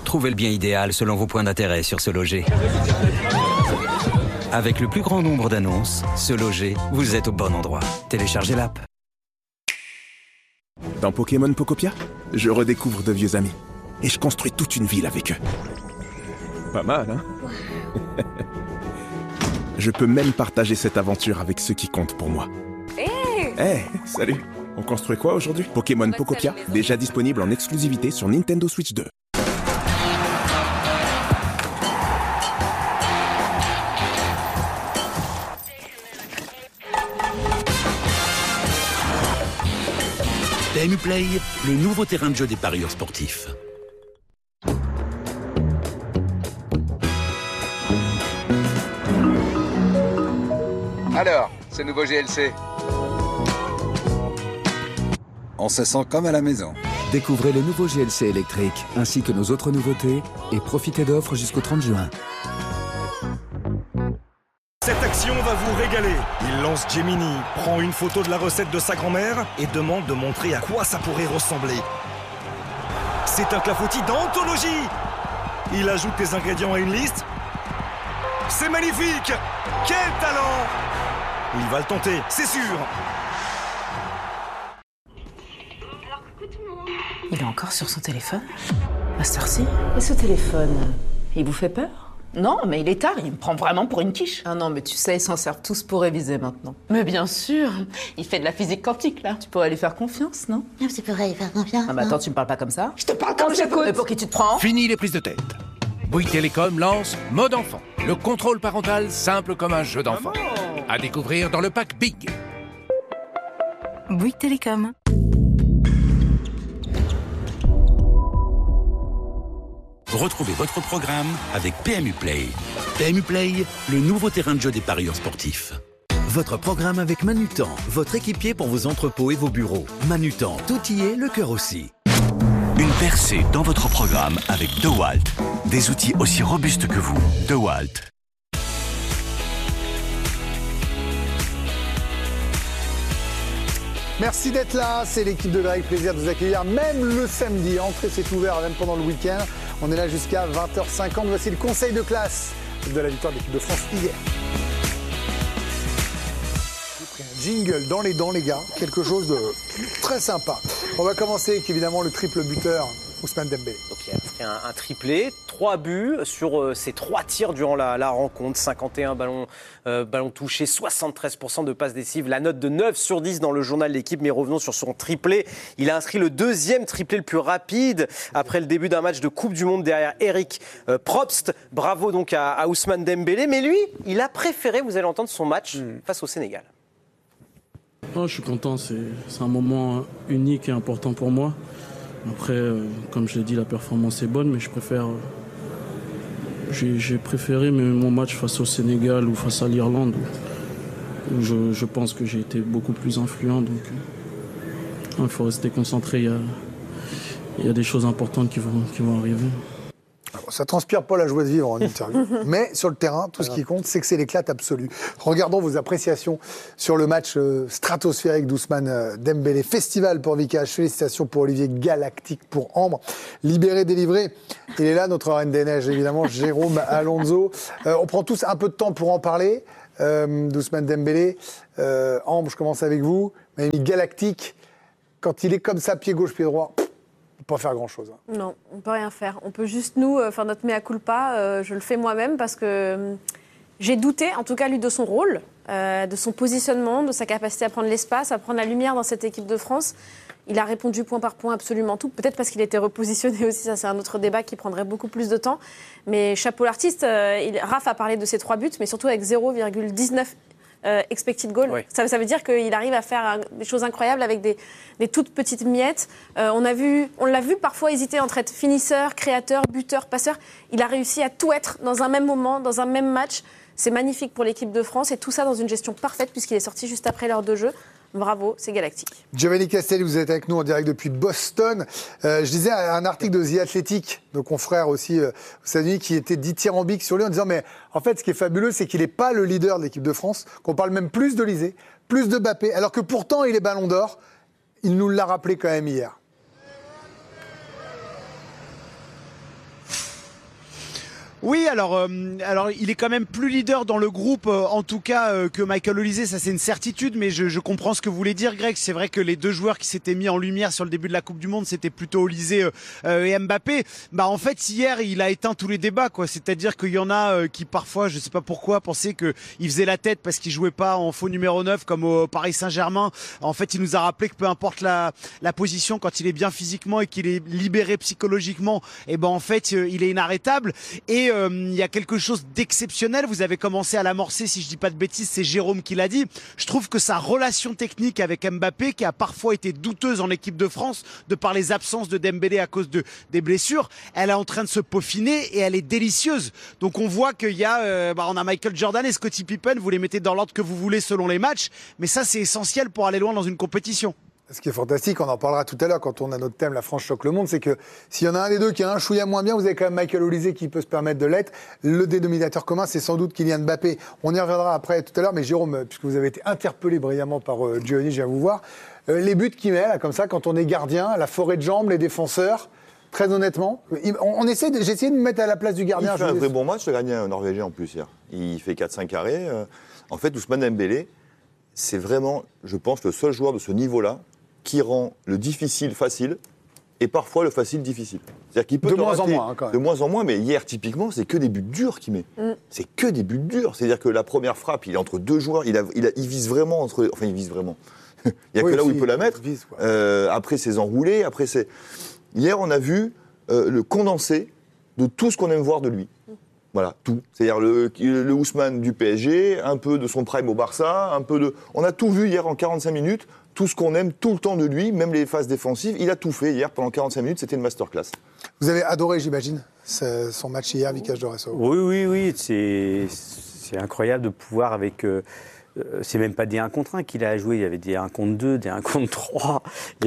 Trouvez le bien idéal selon vos points d'intérêt sur Se Loger. Avec le plus grand nombre d'annonces, Se Loger, vous êtes au bon endroit. Téléchargez l'app. Dans Pokémon Pokopia, je redécouvre de vieux amis. Et je construis toute une ville avec eux. Pas mal, hein? Je peux même partager cette aventure avec ceux qui comptent pour moi. Hey, salut! On construit quoi aujourd'hui? Pokémon Pokopia, déjà disponible en exclusivité sur Nintendo Switch 2. PMU Play, le nouveau terrain de jeu des parieurs sportifs. Alors, ce nouveau GLC. On se sent comme à la maison. Découvrez le nouveau GLC électrique, ainsi que nos autres nouveautés, et profitez d'offres jusqu'au 30 juin. Cette action va vous régaler. Il lance Gemini, prend une photo de la recette de sa grand-mère et demande de montrer à quoi ça pourrait ressembler. C'est un clafoutis d'anthologie. Il ajoute des ingrédients à une liste. C'est magnifique! Quel talent! Il va le tenter, c'est sûr. Il est encore sur son téléphone? À cette heure-ci? Et ce téléphone, il vous fait peur? Non, mais il est tard, il me prend vraiment pour une quiche. Ah non, mais tu sais, ils s'en servent tous pour réviser maintenant. Mais bien sûr, il fait de la physique quantique, là. Tu pourrais lui faire confiance, non? Tu pourrais lui faire confiance. Ah bah attends, tu me parles pas comme ça? Je te parle comme j'écoute. Mais pour qui tu te prends? Fini les prises de tête. Bouygues Télécom lance Mode Enfant, le contrôle parental simple comme un jeu d'enfant. À découvrir dans le pack Big. Bouygues Télécom. Retrouvez votre programme avec PMU Play. PMU Play, le nouveau terrain de jeu des parieurs sportifs. Votre programme avec Manutan, votre équipier pour vos entrepôts et vos bureaux. Manutan, tout y est, le cœur aussi. Une percée dans votre programme avec DeWalt. Des outils aussi robustes que vous. DeWalt. Merci d'être là, c'est l'équipe de Greg, plaisir de vous accueillir, même le samedi. Entrée, c'est ouvert, même pendant le week-end. On est là jusqu'à 20h50. Voici le conseil de classe de la victoire de l'équipe de France hier. J'ai pris un jingle dans les dents, les gars. Quelque chose de très sympa. On va commencer avec évidemment le triple buteur, Ousmane Dembélé. Donc il a fait un triplé, 3 buts sur ses 3 tirs durant la rencontre, 51 ballons touchés, 73% de passes décisives, la note de 9 sur 10 dans le journal de l'équipe. Mais revenons sur son triplé. Il a inscrit le 2e triplé le plus rapide après le début d'un match de Coupe du Monde derrière Eric Probst. Bravo donc à Ousmane Dembélé. Mais lui, il a préféré, vous allez entendre, son match face au Sénégal. Oh, je suis content, c'est un moment unique et important pour moi. Après, comme je l'ai dit, la performance est bonne, mais je préfère... J'ai préféré mon match face au Sénégal ou face à l'Irlande, où je pense que j'ai été beaucoup plus influent. Donc, il faut rester concentré. Il y a des choses importantes qui vont arriver. Ça transpire pas la joie de vivre en interview. Mais sur le terrain, tout ce qui compte, c'est que c'est l'éclate absolue. Regardons vos appréciations sur le match stratosphérique d'Ousmane Dembélé. Festival pour Vikash, félicitations pour Olivier, galactique pour Ambre. Libéré, délivré. Il est là, notre reine des neiges, évidemment, Jérôme Alonso. On prend tous un peu de temps pour en parler d'Ousmane Dembélé. Ambre, je commence avec vous. Mamie galactique, quand il est comme ça, pied gauche, pied droit... pas faire grand-chose. Non, on ne peut rien faire. On peut juste, nous, faire notre mea culpa. Je le fais moi-même parce que j'ai douté, en tout cas, lui, de son rôle, de son positionnement, de sa capacité à prendre l'espace, à prendre la lumière dans cette équipe de France. Il a répondu point par point absolument tout. Peut-être parce qu'il était repositionné aussi, ça c'est un autre débat qui prendrait beaucoup plus de temps. Mais chapeau l'artiste, Raph a parlé de ses 3 buts, mais surtout avec 0,19 expected goal. Oui. Ça veut dire qu'il arrive à faire des choses incroyables avec des toutes petites miettes. On l'a vu parfois hésiter entre être finisseur, créateur, buteur, passeur. Il a réussi à tout être dans un même moment, dans un même match. C'est magnifique pour l'équipe de France et tout ça dans une gestion parfaite puisqu'il est sorti juste après l'heure de jeu. Bravo, c'est galactique. Giovanni Castelli, vous êtes avec nous en direct depuis Boston. Je disais un article de The Athletic, de confrère aussi aux États-Unis, qui était dithyrambique sur lui en disant mais en fait ce qui est fabuleux c'est qu'il n'est pas le leader de l'équipe de France, qu'on parle même plus de Lisée, plus de Mbappé, alors que pourtant il est ballon d'or. Il nous l'a rappelé quand même hier. Oui, alors il est quand même plus leader dans le groupe, en tout cas, que Michael Olise, ça c'est une certitude, mais je comprends ce que vous voulez dire, Greg. C'est vrai que les deux joueurs qui s'étaient mis en lumière sur le début de la Coupe du Monde, c'était plutôt Olise et Mbappé. Bah en fait, hier, il a éteint tous les débats, quoi. C'est-à-dire qu'il y en a qui parfois, je sais pas pourquoi, pensaient qu'il faisait la tête parce qu'il jouait pas en faux numéro 9 comme au Paris Saint-Germain. En fait, il nous a rappelé que peu importe la position, quand il est bien physiquement et qu'il est libéré psychologiquement, et ben en fait, il est inarrêtable. Et il y a quelque chose d'exceptionnel, vous avez commencé à l'amorcer, si je dis pas de bêtises, c'est Jérôme qui l'a dit. Je trouve que sa relation technique avec Mbappé, qui a parfois été douteuse en équipe de France, de par les absences de Dembélé à cause des blessures, elle est en train de se peaufiner et elle est délicieuse. Donc on voit qu'il y a, on a Michael Jordan et Scottie Pippen, vous les mettez dans l'ordre que vous voulez selon les matchs, mais ça c'est essentiel pour aller loin dans une compétition. Ce qui est fantastique, on en parlera tout à l'heure quand on a notre thème, la France choque le monde, c'est que s'il y en a un des deux qui a un chouïa moins bien, vous avez quand même Michael Olise qui peut se permettre de l'être. Le dénominateur commun, c'est sans doute Kylian Mbappé. On y reviendra après tout à l'heure, mais Jérôme, puisque vous avez été interpellé brillamment par Giovanni, je viens vous voir. Les buts qu'il met, là, comme ça, quand on est gardien, la forêt de jambes, les défenseurs, très honnêtement, j'ai essayé de me mettre à la place du gardien. Il fait un vrai bon match, le gardien norvégien en plus hier. Il fait 4-5 arrêts. En fait, Ousmane Dembélé, c'est vraiment, je pense, le seul joueur de ce niveau-là qui rend le difficile facile et parfois le facile difficile. C'est-à-dire qu'il peut de moins en moins, quand même. De moins en moins, mais hier, typiquement, c'est que des buts durs qu'il met. C'est que des buts durs. C'est-à-dire que la première frappe, il est entre deux joueurs, il vise vraiment entre... Enfin, il vise vraiment. Il n'y a que là où il peut la mettre. Après, c'est enroulé. Après, c'est... Hier, on a vu le condensé de tout ce qu'on aime voir de lui. Voilà, tout. C'est-à-dire le Ousmane du PSG, un peu de son prime au Barça, un peu de... On a tout vu hier en 45 minutes, tout ce qu'on aime tout le temps de lui, même les phases défensives. Il a tout fait hier pendant 45 minutes, c'était une masterclass. Vous avez adoré, j'imagine, son match hier, Vikash Dorasso. Oui, c'est incroyable de pouvoir avec... c'est même pas des 1 contre 1 qu'il a joué, il y avait des 1 contre 2, des 1 contre 3.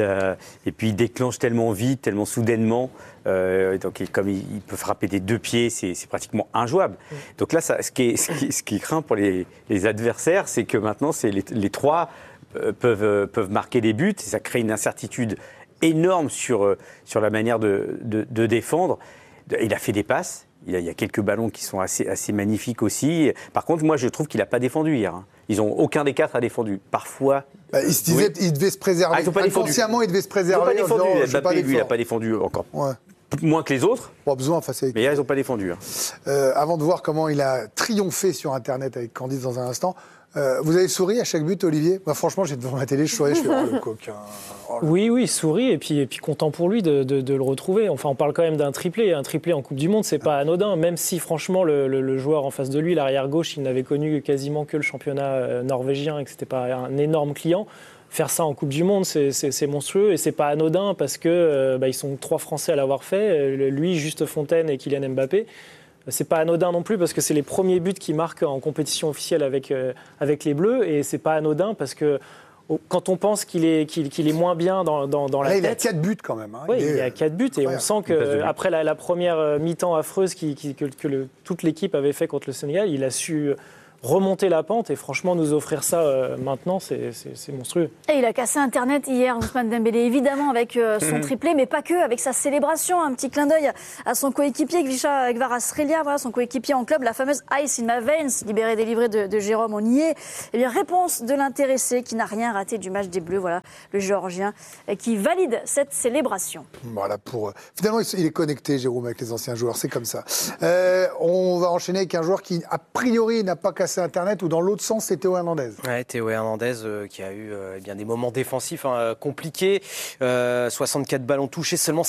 Et puis il déclenche tellement vite, tellement soudainement. Donc comme il peut frapper des 2 pieds, c'est pratiquement injouable. Donc là, ce qui craint pour les adversaires, c'est que maintenant, les 3 peuvent marquer des buts. Et ça crée une incertitude énorme sur la manière de défendre. Il a fait des passes. Il y a quelques ballons qui sont assez magnifiques aussi. Par contre, moi, je trouve qu'il n'a pas défendu hier. Ils ont aucun des 4 a défendu. Parfois... il se disait qu'il devait se préserver. Inconsciemment, il devait se préserver. Ils n'ont pas défendu. Mbappé, lui, il n'a pas défendu encore. Ouais. Moins que les autres. Pas besoin face à mais hier, ils n'ont pas défendu. Avant de voir comment il a triomphé sur Internet avec Candice dans un instant, vous avez souri à chaque but, Olivier? Moi, franchement, j'ai devant ma télé, je souris, je suis le coquin. Oui, souris, et puis content pour lui de le retrouver. Enfin, on parle quand même d'un triplé. Un triplé en Coupe du Monde, c'est pas anodin, même si, franchement, le joueur en face de lui, l'arrière-gauche, il n'avait connu quasiment que le championnat norvégien et que c'était pas un énorme client. Faire ça en Coupe du Monde, c'est monstrueux et c'est pas anodin parce que ils sont 3 Français à l'avoir fait, lui, Juste Fontaine et Kylian Mbappé. C'est pas anodin non plus parce que c'est les premiers buts qu'il marque en compétition officielle avec les Bleus et c'est pas anodin parce que quand on pense qu'il est moins bien dans la tête... Il a 4 buts quand même. Oui, il a 4 buts et on sent qu'après la première mi-temps affreuse que toute l'équipe avait fait contre le Sénégal, il a su remonter la pente et franchement nous offrir ça maintenant, c'est monstrueux. Et il a cassé Internet hier, Ousmane Dembélé, évidemment avec son triplé, mais pas que, avec sa célébration, un petit clin d'œil à son coéquipier Gvisha Kvaratskhelia, voilà, son coéquipier en club, la fameuse Ice in my veins, libéré délivré de Jérôme, on y est. Eh bien, réponse de l'intéressé qui n'a rien raté du match des Bleus, voilà, le Géorgien, qui valide cette célébration. Voilà, finalement il est connecté, Jérôme, avec les anciens joueurs, c'est comme ça. On va enchaîner avec un joueur qui, a priori, n'a pas cassé Internet, ou dans l'autre sens, c'est Théo Hernandez. Ouais, Théo Hernandez qui a eu des moments défensifs compliqués. 64 ballons touchés, seulement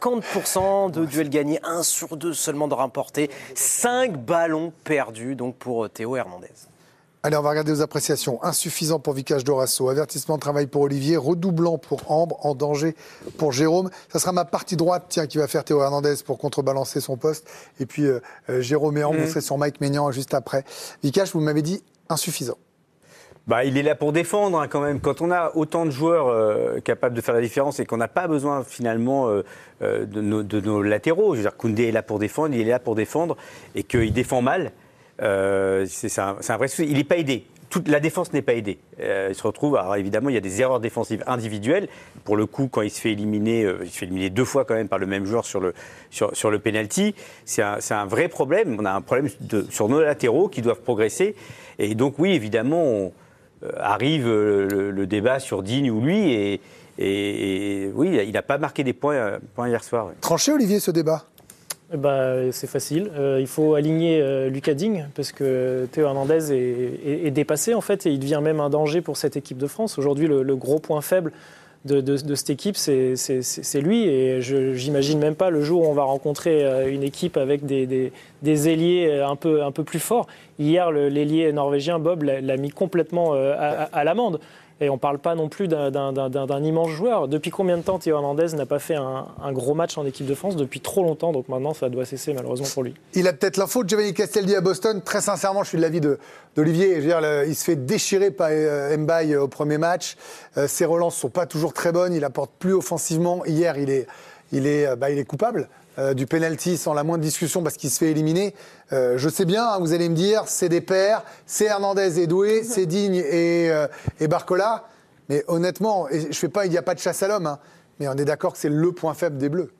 50% de duels gagnés, 1 sur 2 seulement de remportés. 5 ballons perdus donc pour Théo Hernandez. Allez, on va regarder aux appréciations. Insuffisant pour Vikash Dorasso, avertissement de travail pour Olivier, redoublant pour Ambre, en danger pour Jérôme. Ça sera ma partie droite qui va faire Théo Hernandez pour contrebalancer son poste. Et puis Jérôme et Ambre, vous serez sur Mike Maignan juste après. Vikash, vous m'avez dit insuffisant. Il est là pour défendre quand même. Quand on a autant de joueurs capables de faire la différence et qu'on n'a pas besoin finalement de nos latéraux, je veux dire, Koundé est là pour défendre, il est là pour défendre et qu'il défend mal. C'est un vrai souci. Il n'est pas aidé la défense n'est pas aidée. Il se retrouve, alors évidemment, il y a des erreurs défensives individuelles. Pour le coup, quand il se fait éliminer 2 fois quand même par le même joueur sur le penalty, c'est un vrai problème. On a un problème sur nos latéraux qui doivent progresser. Et donc oui, évidemment, arrive le débat sur Digne ou lui. Et oui, il n'a pas marqué des points hier soir. Oui. Tranché, Olivier, ce débat? C'est facile. Il faut aligner Lucas Digne parce que Théo Hernandez est dépassé en fait et il devient même un danger pour cette équipe de France. Aujourd'hui, le gros point faible de cette équipe, c'est lui. Et j'imagine même pas le jour où on va rencontrer une équipe avec des ailiers un peu plus forts. Hier, l'ailier norvégien Bob l'a mis complètement à l'amende. Et on ne parle pas non plus d'un immense joueur. Depuis combien de temps Théo Hernandez n'a pas fait un gros match en équipe de France? Depuis trop longtemps, donc maintenant ça doit cesser malheureusement pour lui. Il a peut-être l'info de Giovanni Castaldi à Boston. Très sincèrement, je suis de l'avis d'Olivier. Je veux dire, il se fait déchirer par Mbaye au premier match. Ses relances ne sont pas toujours très bonnes. Il apporte plus offensivement. Hier, il est coupable du penalty sans la moindre discussion parce qu'il se fait éliminer. Je sais bien, hein, vous allez me dire, c'est des pairs, c'est Hernandez et Doué, c'est Digne et Barcola. Mais honnêtement, il n'y a pas de chasse à l'homme, hein, mais on est d'accord que c'est le point faible des Bleus.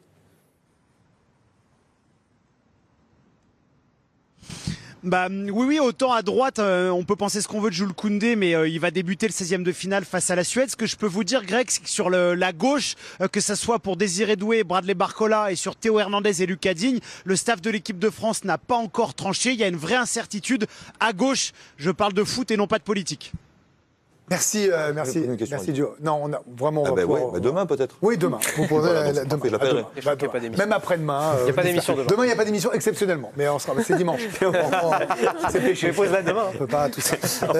Oui, autant à droite, on peut penser ce qu'on veut de Jules Koundé, mais il va débuter le 16e de finale face à la Suède. Ce que je peux vous dire, Greg, c'est que sur la gauche, que ça soit pour Désiré Doué, Bradley Barcola et sur Théo Hernandez et Lucas Digne, le staff de l'équipe de France n'a pas encore tranché. Il y a une vraie incertitude à gauche. Je parle de foot et non pas de politique. Merci Joe. Non, on va pouvoir... demain peut-être. Oui, demain. Vous posez demain. Même après-demain. Il n'y a pas d'émission demain. Demain, il n'y a pas d'émission exceptionnellement, mais c'est dimanche. C'est péché. Je pose là demain. On peut pas tout ça.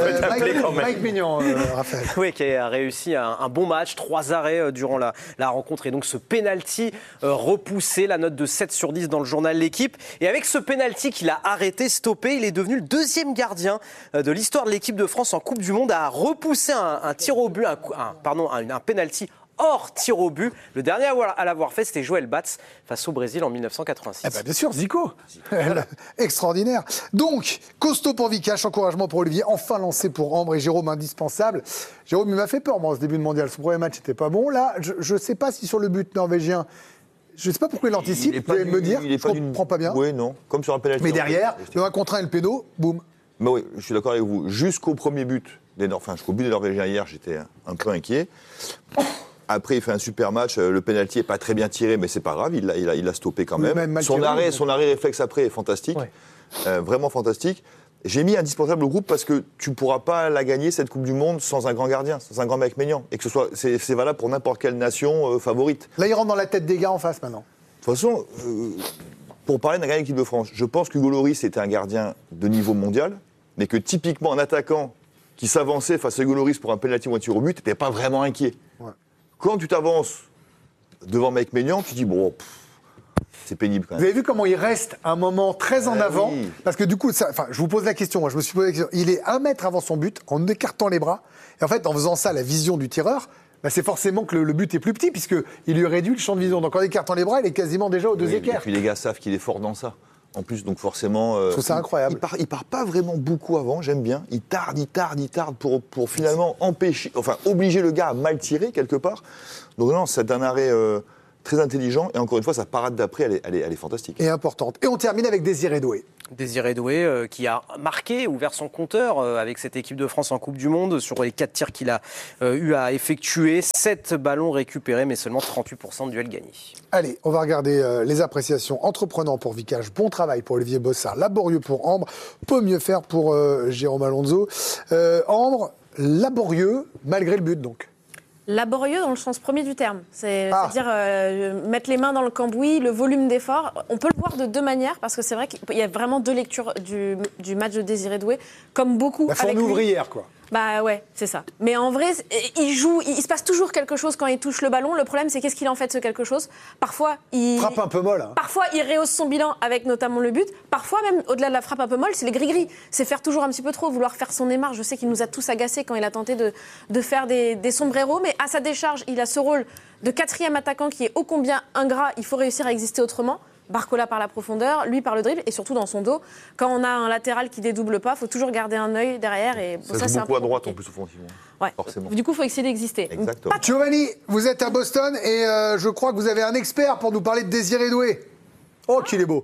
Mike Mignon, Raphaël. Oui, qui a réussi un bon match, 3 arrêts durant la rencontre et donc ce penalty repoussé, la note de 7 sur 10 dans le journal L'Équipe. Et avec ce penalty qu'il a arrêté, stoppé, il est devenu le 2e gardien de l'histoire de l'équipe de France en Coupe du Monde à repousser un tir au but, un penalty hors tir au but. Le dernier à l'avoir fait, c'était Joël Batz face au Brésil en 1986. Bien sûr, Zico. Extraordinaire. Donc, costaud pour Vikash, encouragement pour Olivier, enfin lancé pour Ambre et Jérôme, indispensable. Jérôme, il m'a fait peur, moi, ce début de mondial. Son premier match n'était pas bon. Là, je ne sais pas si sur le but norvégien, je ne sais pas pourquoi il anticipe, vous pouvez me dire, je ne comprends pas bien. Oui, non, comme sur un penalty. Mais derrière, le 1 contre 1 et le péno, boum. Mais oui, je suis d'accord avec vous. Jusqu'au premier but, jusqu'au but des Norvégiens hier, j'étais un peu inquiet. Après, il fait un super match. Le penalty n'est pas très bien tiré, mais c'est pas grave. Il l'a stoppé quand même. Son arrêt réflexe après est fantastique. Ouais. Vraiment fantastique. J'ai mis indispensable au groupe parce que tu ne pourras pas la gagner, cette Coupe du Monde, sans un grand gardien, sans un grand mec Maignan. Et que c'est valable pour n'importe quelle nation favorite. Là, il rentre dans la tête des gars en face maintenant. De toute façon, pour parler d'un gardien d'équipe de France, je pense qu'Hugo Lloris était un gardien de niveau mondial, mais que typiquement un attaquant qui s'avançait face à Hugo Lloris pour un penalty ou un tir au but, tu n'étais pas vraiment inquiet. Ouais. Quand tu t'avances devant Mike Maignan, tu dis bon, c'est pénible quand même. Vous avez vu comment il reste un moment très en avant, oui. Parce que du coup, je vous pose la question, moi je me suis posé la question, il est 1 mètre avant son but, en écartant les bras, et en fait en faisant ça, la vision du tireur, c'est forcément que le but est plus petit, puisqu'il lui réduit le champ de vision. Donc en écartant les bras, il est quasiment déjà aux 2 équerres. Et puis les gars savent qu'il est fort dans ça. En plus, donc forcément... je trouve ça incroyable. Il part pas vraiment beaucoup avant, j'aime bien. Il tarde pour finalement obliger le gars à mal tirer quelque part. Donc non, c'est un arrêt très intelligent. Et encore une fois, sa parade d'après, elle est fantastique. Et importante. Et on termine avec Désiré Doué. Désiré Doué qui a marqué, ouvert son compteur avec cette équipe de France en Coupe du Monde sur les 4 tirs qu'il a eu à effectuer. 7 ballons récupérés, mais seulement 38% de duels gagnés. Allez, on va regarder les appréciations. Entreprenant pour Vikash, bon travail pour Olivier Bossard, laborieux pour Ambre, peut mieux faire pour Jérôme Alonso. Ambre, laborieux malgré le but donc. Laborieux dans le sens premier du terme, c'est-à-dire mettre les mains dans le cambouis, le volume d'effort. On peut le voir de 2 manières, parce que c'est vrai qu'il y a vraiment 2 lectures du match de Désiré Doué, comme beaucoup. La forme ouvrière, quoi. Bah ouais, c'est ça. Mais en vrai, il se passe toujours quelque chose quand il touche le ballon. Le problème, c'est qu'est-ce qu'il en fait de ce quelque chose. Parfois, il frappe un peu molle. Hein. Parfois, il rehausse son bilan avec notamment le but. Parfois, même au-delà de la frappe un peu molle, c'est les gris-gris. C'est faire toujours un petit peu trop, vouloir faire son Neymar. Je sais qu'il nous a tous agacés quand il a tenté de faire des sombreros, mais à sa décharge, il a ce rôle de 4e attaquant qui est ô combien ingrat. Il faut réussir à exister autrement. Barcola par la profondeur, lui par le dribble et surtout dans son dos. Quand on a un latéral qui dédouble pas, il faut toujours garder un œil derrière. Et bon, ça c'est joue beaucoup à droite compliqué. en plus offensivement. Ouais. Forcément. Du coup, il faut essayer d'exister. Exactement. Giovanni, vous êtes à Boston et je crois que vous avez un expert pour nous parler de Désiré Doué. Oh, qu'il est beau.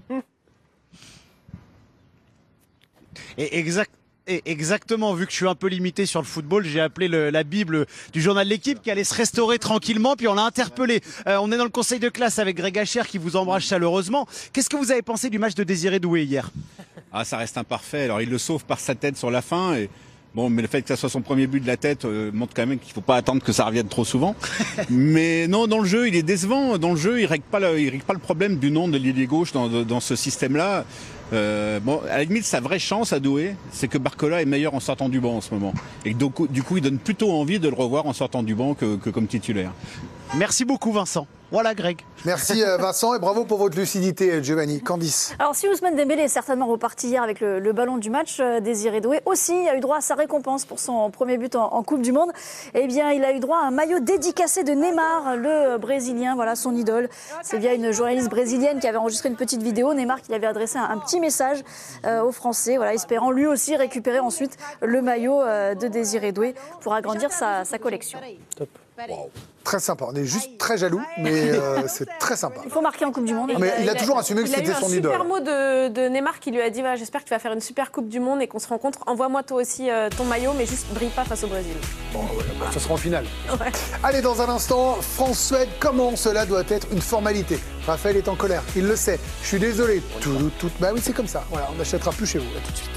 Et exactement, vu que je suis un peu limité sur le football, j'ai appelé la Bible du journal de l'équipe qui allait se restaurer tranquillement, puis on l'a interpellé. On est dans le conseil de classe avec Greg Hacher qui vous embrasse chaleureusement. Qu'est-ce que vous avez pensé du match de Désiré Doué hier? Ça reste imparfait. Alors il le sauve par sa tête sur la fin. Bon, mais le fait que ça soit son premier but de la tête montre quand même qu'il ne faut pas attendre que ça revienne trop souvent. Mais non, dans le jeu, il est décevant. Dans le jeu, il ne règle pas le problème du nom de l'ailier gauche dans ce système-là. Bon, à la limite, sa vraie chance à Doué, c'est que Barcola est meilleur en sortant du banc en ce moment. Et que du coup, il donne plutôt envie de le revoir en sortant du banc que comme titulaire. Merci beaucoup, Vincent. Voilà, Greg. Merci, Vincent, et bravo pour votre lucidité, Giovanni. Candice. Alors, si Ousmane Dembélé est certainement reparti hier avec le ballon du match, Désiré Doué aussi a eu droit à sa récompense pour son premier but en Coupe du Monde. Eh bien, il a eu droit à un maillot dédicacé de Neymar, le Brésilien, voilà son idole. C'est via une journaliste brésilienne qui avait enregistré une petite vidéo. Neymar qui lui avait adressé un petit message aux Français, voilà, espérant lui aussi récupérer ensuite le maillot de Désiré Doué pour agrandir sa collection. Top. Wow. Très sympa, on est juste très jaloux, mais c'est très sympa. Il faut marquer en Coupe du Monde. Mais il a toujours assumé que c'était son idole. Il a eu un super mot de Neymar qui lui a dit voilà, j'espère que tu vas faire une super Coupe du Monde et qu'on se rencontre. Envoie-moi toi aussi ton maillot, mais juste brille pas face au Brésil. Bon, ouais, ça sera en finale. Ouais. Allez, dans un instant, France-Suède, comment cela doit être une formalité? Raphaël est en colère, il le sait. Je suis désolé. Bah oui, c'est comme ça. Voilà, on n'achètera plus chez vous. À tout de suite.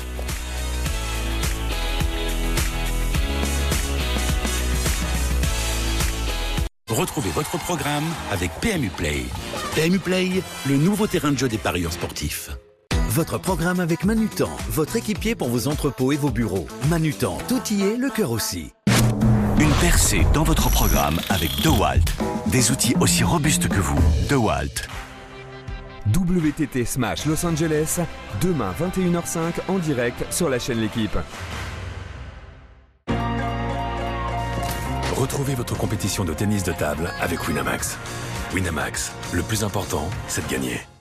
Retrouvez votre programme avec PMU Play. PMU Play, le nouveau terrain de jeu des parieurs sportifs. Votre programme avec Manutan, votre équipier pour vos entrepôts et vos bureaux. Manutan, tout y est, le cœur aussi. Une percée dans votre programme avec DeWalt. Des outils aussi robustes que vous. DeWalt. WTT Smash Los Angeles, demain 21h05 en direct sur la chaîne L'Équipe. Retrouvez votre compétition de tennis de table avec Winamax. Winamax, le plus important, c'est de gagner.